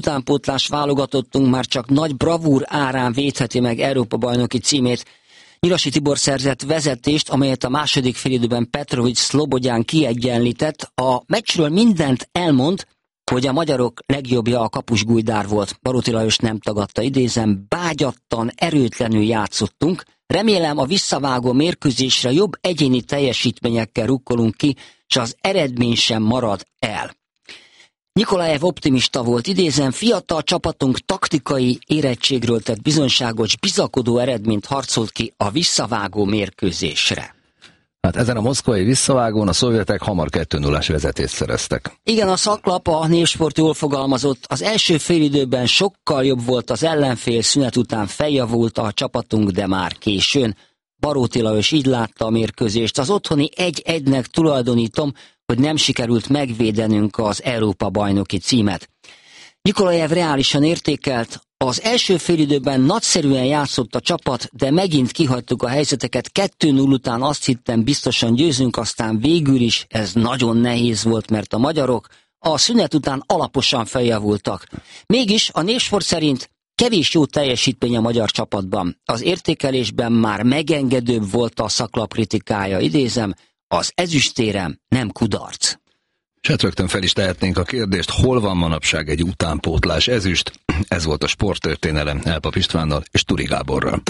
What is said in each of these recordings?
utánpótlás válogatottunk már csak nagy bravúr árán védheti meg Európa-bajnoki címét. Nyirasi Tibor szerzett vezetést, amelyet a második félidőben Petrovics Szlobodján kiegyenlített. A meccsről mindent elmond, hogy a magyarok legjobbja a kapus Gujdár volt. Baróti Lajos nem tagadta, idézem, bágyattan, erőtlenül játszottunk. Remélem a visszavágó mérkőzésre jobb egyéni teljesítményekkel rukkolunk ki, és az eredmény sem marad el. Nikolajev optimista volt, idézem, fiatal csapatunk taktikai érettségről tett bizonyságos, bizakodó eredményt harcolt ki a visszavágó mérkőzésre. Hát ezen a moszkvai visszavágón a szovjetek hamar 2-0-ás vezetést szereztek. Igen, a szaklap, a Népsport jól fogalmazott, az első félidőben sokkal jobb volt az ellenfél, szünet után feljavult a csapatunk, de már későn. Baróti Lajos így látta a mérkőzést, az otthoni 1-1-nek tulajdonítom, hogy nem sikerült megvédenünk az Európa-bajnoki címet. Nikolajev reálisan értékelt, az első félidőben nagyszerűen játszott a csapat, de megint kihagytuk a helyzeteket, 2-0 után azt hittem biztosan győzünk, aztán végül is ez nagyon nehéz volt, mert a magyarok a szünet után alaposan feljavultak. Mégis a Népsport szerint kevés jó teljesítmény a magyar csapatban. Az értékelésben már megengedőbb volt a szaklap kritikája, idézem, az ezüstérem nem kudarc. És hát rögtön fel is tehetnénk a kérdést, hol van manapság egy utánpótlás ezüst? Ez volt a Sporttörténelem Elpap Istvánnal és Turi Gáborral.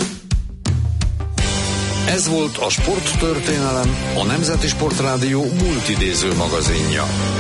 Ez volt a Sporttörténelem, a Nemzeti Sportrádió multidéző magazinja.